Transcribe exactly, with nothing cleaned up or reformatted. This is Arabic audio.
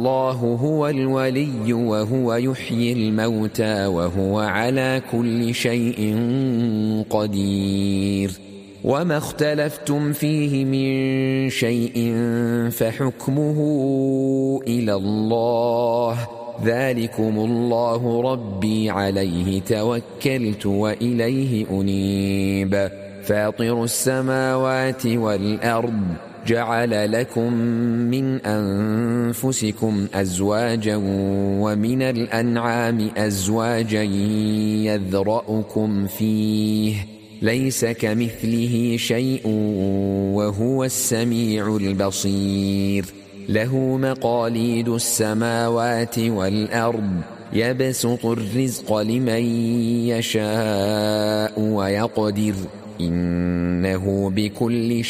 الله هو الولي وهو يحيي الموتى وهو على كل شيء قدير وما اختلفتم فيه من شيء فحكمه إلى الله ذلكم الله ربي عليه توكلت وإليه أنيب فاطر السماوات والأرض جعل لكم من أنفسكم أزواجا ومن الأنعام أزواجا يذرأكم فيه ليس كمثله شيء وهو السميع البصير له مقاليد السماوات والأرض يبسط الرزق لمن يشاء ويقدر إنه بكل